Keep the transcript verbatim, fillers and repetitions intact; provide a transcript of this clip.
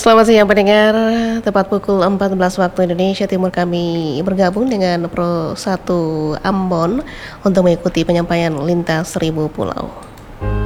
Selamat siang pendengar, tepat pukul empat belas waktu Indonesia Timur kami bergabung dengan Pro satu Ambon untuk mengikuti penyampaian lintas seribu pulau.